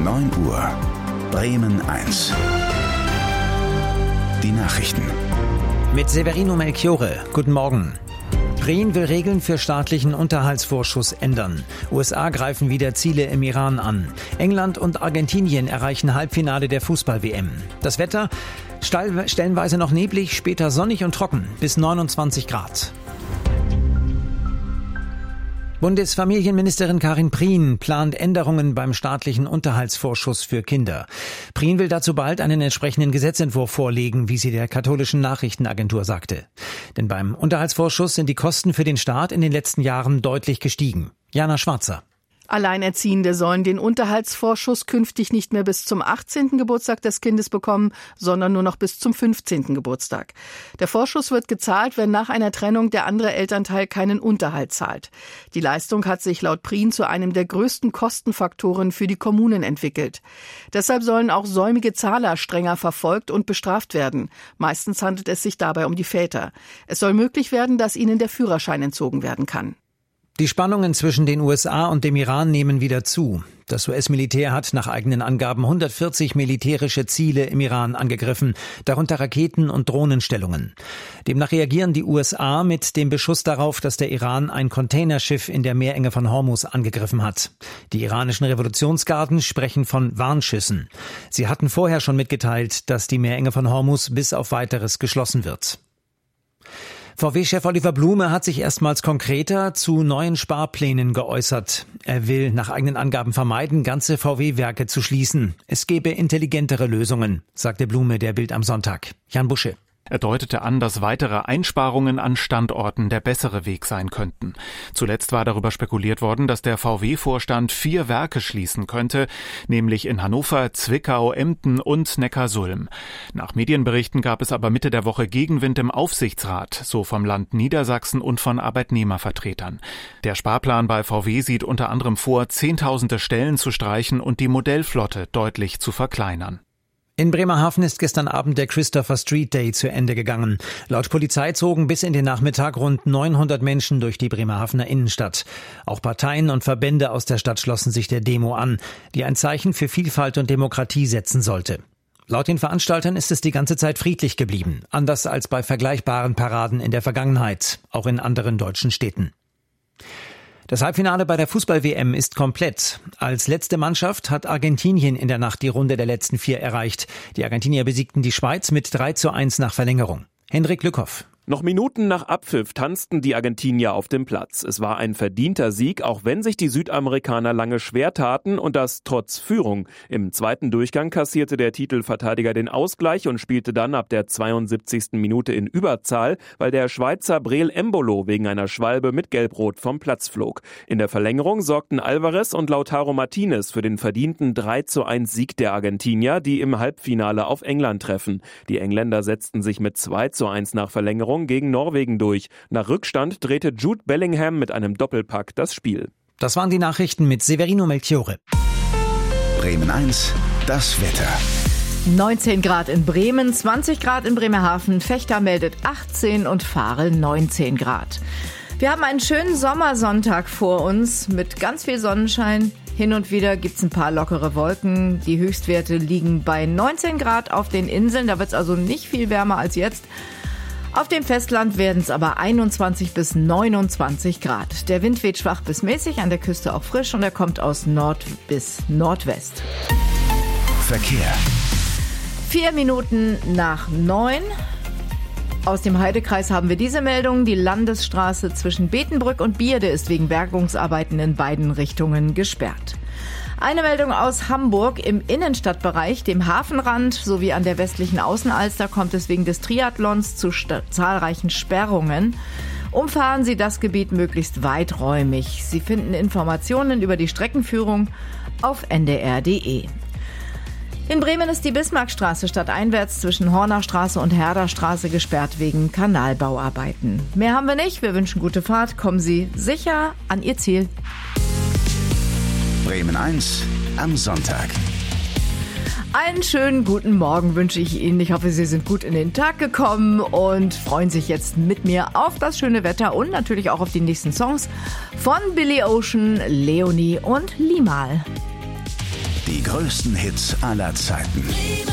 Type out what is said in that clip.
9 Uhr. Bremen 1. Die Nachrichten. Mit Severino Melchiorre. Guten Morgen. Prien will Regeln für staatlichen Unterhaltsvorschuss ändern. USA greifen wieder Ziele im Iran an. England und Argentinien erreichen Halbfinale der Fußball-WM. Das Wetter? Stellenweise noch neblig, später sonnig und trocken, bis 29 Grad. Bundesfamilienministerin Karin Prien plant Änderungen beim staatlichen Unterhaltsvorschuss für Kinder. Prien will dazu bald einen entsprechenden Gesetzentwurf vorlegen, wie sie der katholischen Nachrichtenagentur sagte. Denn beim Unterhaltsvorschuss sind die Kosten für den Staat in den letzten Jahren deutlich gestiegen. Jana Schwarzer. Alleinerziehende sollen den Unterhaltsvorschuss künftig nicht mehr bis zum 18. Geburtstag des Kindes bekommen, sondern nur noch bis zum 15. Geburtstag. Der Vorschuss wird gezahlt, wenn nach einer Trennung der andere Elternteil keinen Unterhalt zahlt. Die Leistung hat sich laut Prien zu einem der größten Kostenfaktoren für die Kommunen entwickelt. Deshalb sollen auch säumige Zahler strenger verfolgt und bestraft werden. Meistens handelt es sich dabei um die Väter. Es soll möglich werden, dass ihnen der Führerschein entzogen werden kann. Die Spannungen zwischen den USA und dem Iran nehmen wieder zu. Das US-Militär hat nach eigenen Angaben 140 militärische Ziele im Iran angegriffen, darunter Raketen- und Drohnenstellungen. Demnach reagieren die USA mit dem Beschuss darauf, dass der Iran ein Containerschiff in der Meerenge von Hormuz angegriffen hat. Die iranischen Revolutionsgarden sprechen von Warnschüssen. Sie hatten vorher schon mitgeteilt, dass die Meerenge von Hormuz bis auf Weiteres geschlossen wird. VW-Chef Oliver Blume hat sich erstmals konkreter zu neuen Sparplänen geäußert. Er will nach eigenen Angaben vermeiden, ganze VW-Werke zu schließen. Es gebe intelligentere Lösungen, sagte Blume der Bild am Sonntag. Jan Busche. Er deutete an, dass weitere Einsparungen an Standorten der bessere Weg sein könnten. Zuletzt war darüber spekuliert worden, dass der VW-Vorstand 4 Werke schließen könnte, nämlich in Hannover, Zwickau, Emden und Neckarsulm. Nach Medienberichten gab es aber Mitte der Woche Gegenwind im Aufsichtsrat, so vom Land Niedersachsen und von Arbeitnehmervertretern. Der Sparplan bei VW sieht unter anderem vor, Zehntausende Stellen zu streichen und die Modellflotte deutlich zu verkleinern. In Bremerhaven ist gestern Abend der Christopher Street Day zu Ende gegangen. Laut Polizei zogen bis in den Nachmittag rund 900 Menschen durch die Bremerhavener Innenstadt. Auch Parteien und Verbände aus der Stadt schlossen sich der Demo an, die ein Zeichen für Vielfalt und Demokratie setzen sollte. Laut den Veranstaltern ist es die ganze Zeit friedlich geblieben, anders als bei vergleichbaren Paraden in der Vergangenheit, auch in anderen deutschen Städten. Das Halbfinale bei der Fußball-WM ist komplett. Als letzte Mannschaft hat Argentinien in der Nacht die Runde der letzten 4 erreicht. Die Argentinier besiegten die Schweiz mit 3:1 nach Verlängerung. Henrik Lückhoff. Noch Minuten nach Abpfiff tanzten die Argentinier auf dem Platz. Es war ein verdienter Sieg, auch wenn sich die Südamerikaner lange schwer taten und das trotz Führung. Im zweiten Durchgang kassierte der Titelverteidiger den Ausgleich und spielte dann ab der 72. Minute in Überzahl, weil der Schweizer Breel Embolo wegen einer Schwalbe mit Gelb-Rot vom Platz flog. In der Verlängerung sorgten Alvarez und Lautaro Martinez für den verdienten 3:1 Sieg der Argentinier, die im Halbfinale auf England treffen. Die Engländer setzten sich mit 2:1 nach Verlängerung gegen Norwegen durch. Nach Rückstand drehte Jude Bellingham mit einem Doppelpack das Spiel. Das waren die Nachrichten mit Severino Melchiorre. Bremen 1, das Wetter. 19 Grad in Bremen, 20 Grad in Bremerhaven, Vechta meldet 18 und Varel 19 Grad. Wir haben einen schönen Sommersonntag vor uns mit ganz viel Sonnenschein. Hin und wieder gibt's ein paar lockere Wolken. Die Höchstwerte liegen bei 19 Grad auf den Inseln. Da wird's also nicht viel wärmer als jetzt. Auf dem Festland werden es aber 21 bis 29 Grad. Der Wind weht schwach bis mäßig, an der Küste auch frisch und er kommt aus Nord bis Nordwest. Verkehr. 4 Minuten nach 9. Aus dem Heidekreis haben wir diese Meldung. Die Landesstraße zwischen Betenbrück und Bierde ist wegen Bergungsarbeiten in beiden Richtungen gesperrt. Eine Meldung aus Hamburg. Im Innenstadtbereich, dem Hafenrand sowie an der westlichen Außenalster kommt es wegen des Triathlons zu zahlreichen Sperrungen. Umfahren Sie das Gebiet möglichst weiträumig. Sie finden Informationen über die Streckenführung auf ndr.de. In Bremen ist die Bismarckstraße stadteinwärts zwischen Hornachstraße und Herderstraße gesperrt wegen Kanalbauarbeiten. Mehr haben wir nicht. Wir wünschen gute Fahrt. Kommen Sie sicher an Ihr Ziel. Bremen 1 am Sonntag. Einen schönen guten Morgen wünsche ich Ihnen. Ich hoffe, Sie sind gut in den Tag gekommen und freuen sich jetzt mit mir auf das schöne Wetter und natürlich auch auf die nächsten Songs von Billy Ocean, Leonie und Limahl. Die größten Hits aller Zeiten.